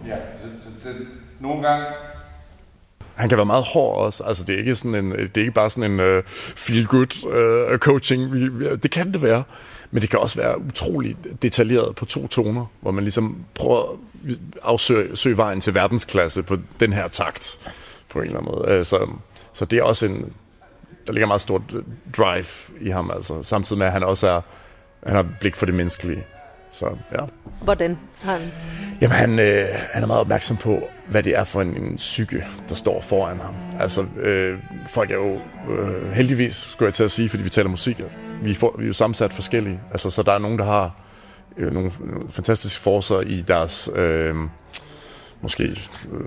Ja, så nogle gange... Han kan være meget hård også. Altså, det er ikke sådan det er ikke bare sådan en feel-good coaching. Det kan det være. Men det kan også være utroligt detaljeret på 2 toner, hvor man ligesom prøver at afsøge vejen til verdensklasse på den her takt, på en eller anden måde. Så det er også der ligger meget stort drive i ham, altså. Samtidig med, at han også han har blik for det menneskelige. Så, ja. Hvordan har han? Jamen, han er meget opmærksom på, hvad det er for en psyke, der står foran ham. Altså, folk er jo heldigvis, skulle jeg til at sige, fordi vi taler musik. Vi er jo sammensat forskellige. Altså, så der er nogen, der har nogle fantastiske forser i deres måske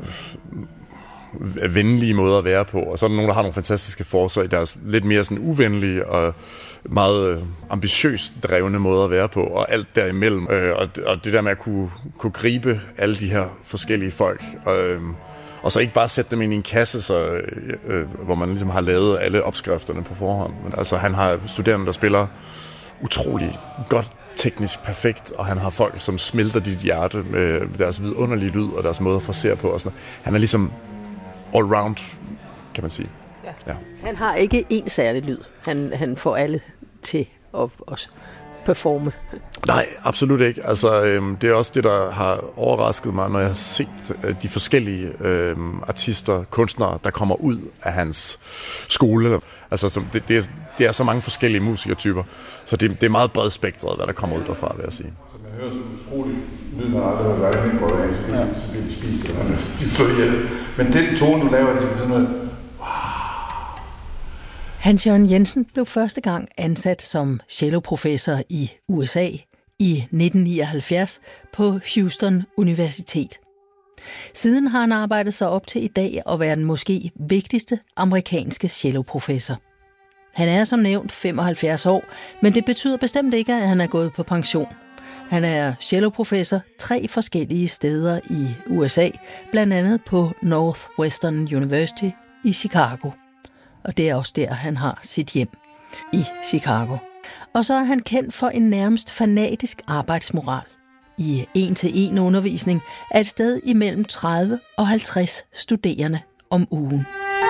venlige måder at være på, og så er der nogen, der har nogle fantastiske forser i deres lidt mere sådan uvenlige og meget ambitiøst drevne måder at være på, og alt derimellem. Og det der med at kunne gribe alle de her forskellige folk, og så ikke bare sætte dem ind i en kasse, hvor man ligesom har lavet alle opskrifterne på forhånd. Men altså, han har studerende, der spiller utrolig godt, teknisk perfekt, og han har folk, som smelter dit hjerte med deres vidunderlige lyd og deres måde at forsere på. Og sådan. Han er ligesom all-round, kan man sige. Ja. Han har ikke én særlig lyd. Han får alle til at performe. Nej, absolut ikke. Altså, det er også det, der har overrasket mig, når jeg har set de forskellige artister, kunstnere, der kommer ud af hans skole. Altså, det er så mange forskellige musikertyper, så det er meget bredspektret, hvad der kommer ud derfra, vil jeg sige. Så man hører sådan utroligt lyd, man aldrig har været inde på, så bliver de spist, og de slår ihjel. Men den tone, du laver, det er sådan noget... Hans Jørgen Jensen blev første gang ansat som celloprofessor i USA i 1979 på Houston Universitet. Siden har han arbejdet sig op til i dag at være den måske vigtigste amerikanske celloprofessor. Han er som nævnt 75 år, men det betyder bestemt ikke, at han er gået på pension. Han er celloprofessor 3 forskellige steder i USA, blandt andet på Northwestern University i Chicago. Og det er også der, han har sit hjem, i Chicago. Og så er han kendt for en nærmest fanatisk arbejdsmoral. I 1-til-1 undervisning er et sted imellem 30 og 50 studerende om ugen.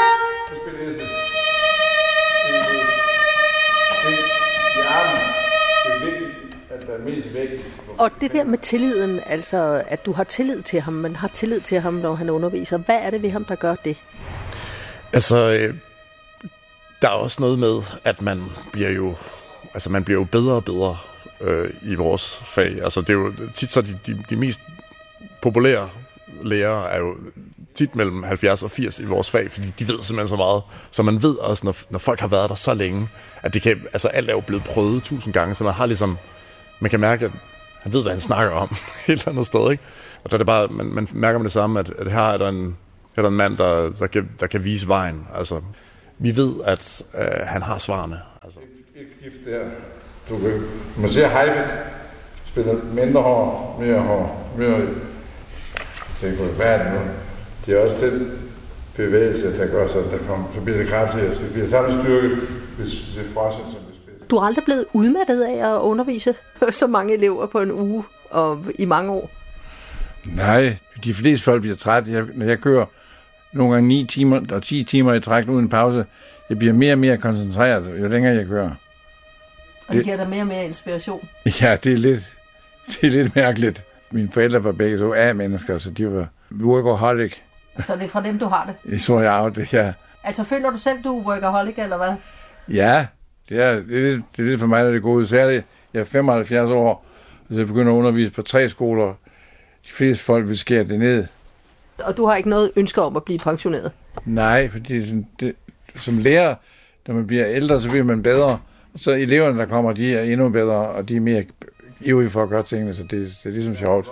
Og det der med tilliden, altså at du har tillid til ham, man har tillid til ham, når han underviser. Hvad er det ved ham, der gør det? Altså, der er også noget med, at man bliver jo bedre og bedre i vores fag. Altså, det er jo tit så de mest populære lærere er jo tit mellem 70 og 80 i vores fag, fordi de ved simpelthen så meget. Så man ved også, når folk har været der så længe, at det kan, altså alt er jo blevet prøvet 1000 gange, så man har ligesom, man kan mærke, at han ved, hvad han snakker om et eller andet sted, ikke? Og der er det bare, man mærker med det samme, at her er der en mand, der kan vise vejen. Altså, vi ved, at han har svarene. Altså. Et gift der. Man ser Heifetz spiller mindre hår, mere. Jeg tænker på, hvad er det nu? Det er også den bevægelse, der gør sådan, så bliver det kraftigere, så bliver det samme styrke, hvis det frosset, som det spiller. Du er aldrig blevet udmattet af at undervise så mange elever på en uge og i mange år? Nej, de fleste folk bliver trætte. Når jeg kører nogle gange 9 timer og 10 timer i træk uden pause, jeg bliver mere og mere koncentreret, jo længere jeg kører. Og det giver dig mere og mere inspiration? Ja, det er lidt mærkeligt. Mine forældre var begge to A-mennesker, så de var workaholic. Så det er fra dem, du har det? Så jeg af det, ja. Altså føler du selv, du er workaholic, eller hvad? Ja, det er lidt for mig, der er det gode. Særligt, jeg er 75 år, og jeg begynder at undervise på 3 skoler. De fleste folk vil skære det ned. Og du har ikke noget ønske om at blive pensioneret? Nej, fordi som lærer, når man bliver ældre, så bliver man bedre. Og så eleverne, der kommer, de er endnu bedre, og de er mere ivrige for at gøre tingene, så det er ligesom sjovt.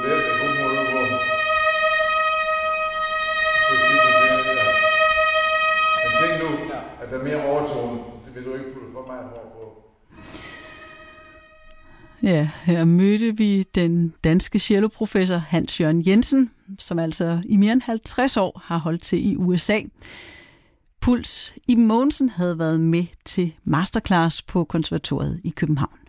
Men tænk nu, at der er mere overtone. Det vil du ikke putte for mig på. Ja, her mødte vi den danske celloprofessor Hans Jørgen Jensen, som altså i mere end 50 år har holdt til i USA. Puls i Mogensen havde været med til masterclass på konservatoriet i København.